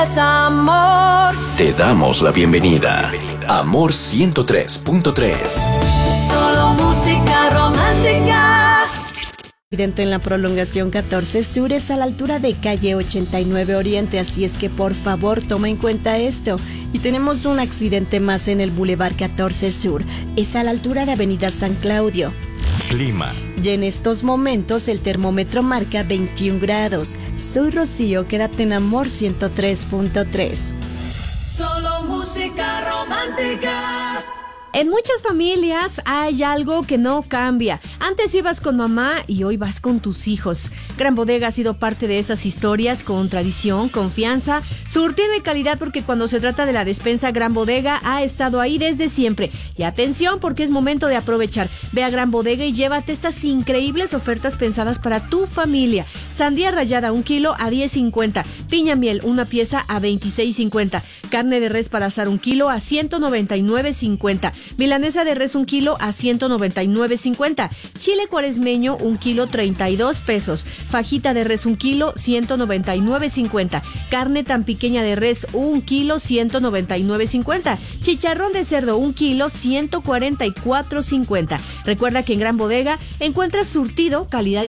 Amor. Te damos la bienvenida. Amor 103.3. Solo música romántica. Accidente en la prolongación 14 Sur es a la altura de calle 89 Oriente, así es que por favor toma en cuenta esto. Y tenemos un accidente más en el Boulevard 14 Sur, es a la altura de Avenida San Claudio. Clima. Y en estos momentos el termómetro marca 21 grados. Soy Rocío, quédate en Amor 103.3. Solo música romántica. En muchas familias hay algo que no cambia. Antes ibas con mamá y hoy vas con tus hijos. Gran Bodega ha sido parte de esas historias con tradición, confianza, surtido y calidad, porque cuando se trata de la despensa, Gran Bodega ha estado ahí desde siempre. Y atención, porque es momento de aprovechar. Ve a Gran Bodega y llévate estas increíbles ofertas pensadas para tu familia. Sandía rallada 1 kilo a $10.50. Piña miel, una pieza a $26.50. Carne de res para asar 1 kilo a $199.50. Milanesa de res 1 kilo a $199.50. Chile cuaresmeño 1 kilo 32 pesos. Fajita de res 1 kilo 199.50. Carne tan pequeña de res 1 kilo 199.50. Chicharrón de cerdo 1 kilo 144.50. Recuerda que en Gran Bodega encuentras surtido, calidad